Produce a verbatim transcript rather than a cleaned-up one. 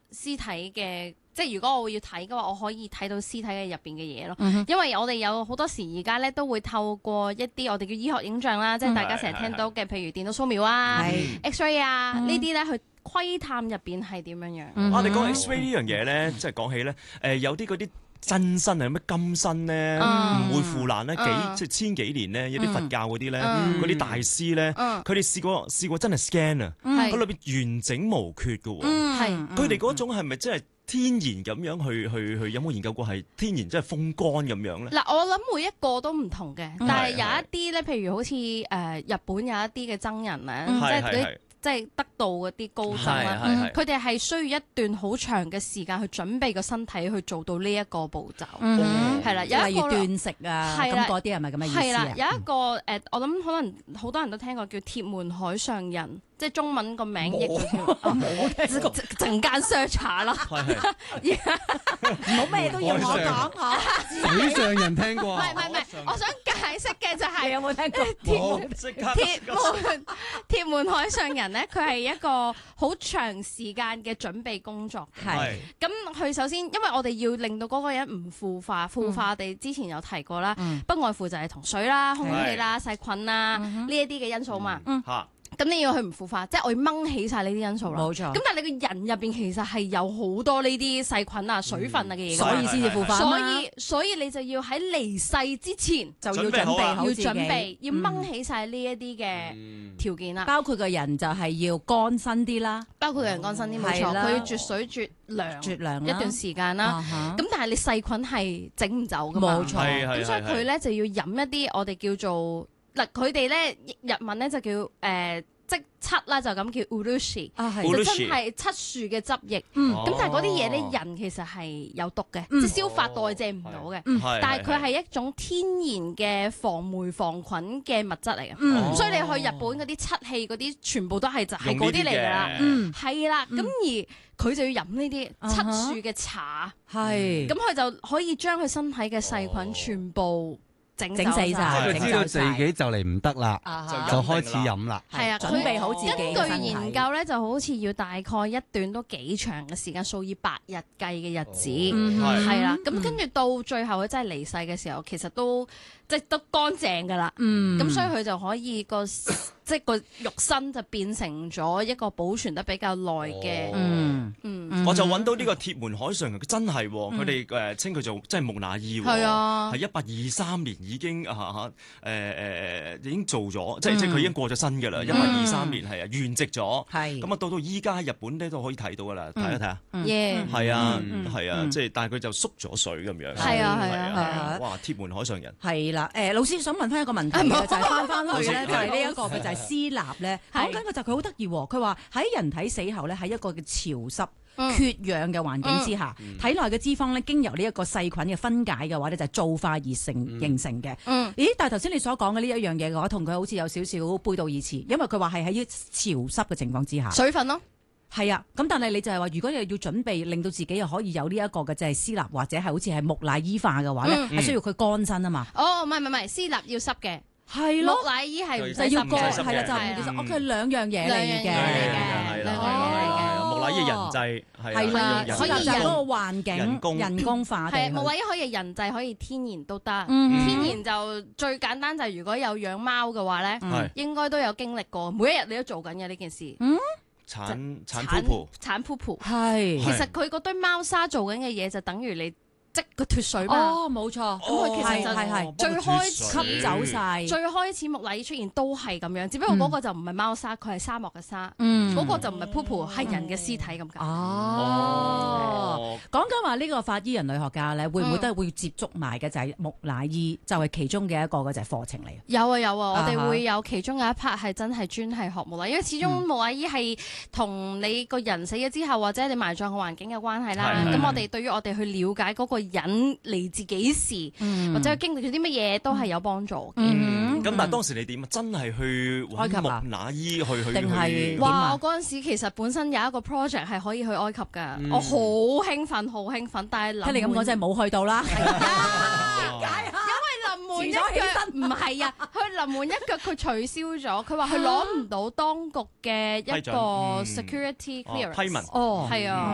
屍體嘅。即係如果我要睇嘅話，我可以睇到屍體嘅入邊嘅嘢咯。 嗯、 因為我哋有好多時而家咧都會透過一啲我哋叫醫學影像啦，嗯、即係大家成日聽到嘅，譬如電腦掃描啊、X-ray 啊、嗯、呢啲咧去窺探入邊係點樣樣。 嗯、啊，你講 X-ray 呢樣嘢咧，即係講起咧，誒、呃、有啲嗰啲真身啊，咩金身咧，唔、嗯、會腐爛咧，幾、嗯、即係千幾年咧，有啲佛教嗰啲咧，嗰啲、嗯、大師咧，佢哋試過試過真係 scan 啊，佢裏邊完整無缺嘅喎，佢哋嗰種係咪真係天然咁樣去去去？有冇研究過係天然即係風乾咁樣咧？嗱， 我諗每一個都唔同嘅，但係有一啲咧，譬如好似誒、呃、日本有一啲嘅僧人咧，即係嗰即係得道嗰啲高僧啦，佢哋係需要一段好長嘅時間去準備個身體去做到呢一個步驟，係啦、嗯，有一個斷食啊，咁嗰啲係咪咁嘅意思啊？ 係啦，有一個誒、呃，我諗可能好多人都聽過叫鐵門海上人。即係中文個名譯咗條，陣間 search 下啦。 唔好咩都要我講嚇。 水上人聽過。 唔係唔係唔係，我想解釋嘅就係有冇聽過？ 鐵門鐵門鐵門海上人咧，佢係一個好長時間嘅準備工作。係。咁佢首先，因為我哋要令到嗰個人唔腐化，腐化我哋之前有提過啦，不外乎就係同水啦、空氣啦、細菌啦呢一啲嘅因素嘛。嚇。咁你要佢唔腐化，即係我要掹起晒呢啲因素啦。冇錯。咁但係你個人入邊其實係有好多呢啲細菌啊、水分啊嘅嘢， 所以先至腐化。 所以所以你就要喺離世之前就要準備好自己， 要準備要掹起晒呢一啲嘅條件啦。 包括個人就係要乾身啲啦， 包括個人乾身啲冇錯，佢要絕水絕糧絕糧一段時間啦。咁但係你細菌係整唔走㗎嘛？冇錯。咁所以佢咧就要飲一啲我哋叫做。嗱，佢哋咧日文咧就叫誒、呃、即七啦，就咁叫 urushi，、啊、就真係漆樹嘅汁液。咁、嗯、但係嗰啲嘢咧，人其實係有毒嘅，嗯、即係消化代謝唔到嘅。嗯、但係佢係一種天然嘅防霉防菌嘅物質嚟嘅。嗯、所以你去日本嗰啲漆器嗰啲，全部都係就係嗰啲嚟㗎啦。嗯，係啦。咁、嗯、而佢就要飲呢啲漆樹嘅茶。係、嗯。咁佢就可以將佢身體嘅細菌全部。整整死晒， 佢知道自己就嚟唔得啦，就開始飲啦。 係啊， 準備好自己。 根據研究咧，就好似要大概一段都幾長嘅時間，數以百日計嘅日子，係啦。咁跟住到最後佢真係離世嘅時候，其實都即係都乾淨㗎啦。咁所以佢就可以個即係個肉身就變成咗一個保存得比較耐嘅。嗯嗯，我就揾到呢個鐵門海上人，真係佢哋誒稱佢做真係木乃伊喎。係啊，係一八二三年。已經啊嚇誒誒已經做咗，即係即係佢已經過咗身㗎啦。一八二三年係啊，圓寂咗。係咁啊，到到依家喺日本咧都可以睇到㗎啦，睇一睇下。 耶！ 係啊，係啊，即係但係佢就縮咗水咁樣。 係啊係啊係啊！ 哇！鐵門海上人係啦。誒老師想問翻一個問題，就係翻翻去咧，就係呢一個嘅就係屍蠟咧。講緊嘅就係佢好得意喎。佢話喺人體死後咧，喺一個嘅潮濕。缺氧嘅環境之下，體內嘅脂肪咧經由呢一個細菌嘅分解嘅話咧，就係皂化而成形成嘅。嗯，咦？但係頭先你所講嘅呢一樣嘢嘅話，同佢好似有少少背道而馳，因為佢話係喺潮濕嘅情況之下， 水分咯。 係啊，咁但係你就係話，如果你要準備令到自己又可以有呢一個嘅就係屍蠟或者係好似係木乃伊化嘅話咧，係、嗯、需要佢乾身啊嘛。 哦，唔係唔係唔係，屍蠟要濕嘅。 係咯， 木乃伊係唔使要乾，係啦，就唔要濕。我佢係兩樣嘢嚟嘅， 兩樣嘢嚟嘅。 木乃伊人製係啦，可以有嗰個環境人工人工化。 係木乃伊可以人製，可以天然都得。天然就最簡單就係如果有養貓嘅話咧，應該都有經歷過，每一日你都做緊嘅呢件事。嗯， 產產噗噗， 產噗噗係。 其實佢嗰堆貓砂做緊嘅嘢就等於你。即個脫水嘛？ 哦，冇錯。咁佢其實就係係最開始吸走晒。最開始木乃伊出現都係咁樣，只不過嗰個就唔係貓砂，佢係沙漠嘅沙。嗯，嗰個就唔係 poop，係人嘅屍體咁解。 哦，講緊話呢個法醫人類學家咧，會唔會都係會接觸埋嘅就係木乃伊，就係其中嘅一個嘅就係課程嚟。 有啊有啊，我哋會有其中有一 part 係真係專係學木乃伊，因為始終木乃伊係同你個人死咗之後或者你埋葬嘅環境嘅關係啦。咁我哋對於我哋去了解嗰個人嚟自幾時，嗯、或者佢經歷咗啲乜嘢，都係有幫助嘅。咁、 嗯嗯、但係當時你點啊？真係去揾木乃伊去去定係？哇！我嗰陣時其實本身有一個 project 係可以去埃及㗎，嗯、我好興奮，好興奮，但係聽你咁講真係冇去到啦。點解啊？臨門一腳唔係啊，佢臨門一腳佢取消咗，佢話佢攞唔到當局嘅一個 security clearance。 批文哦，係啊。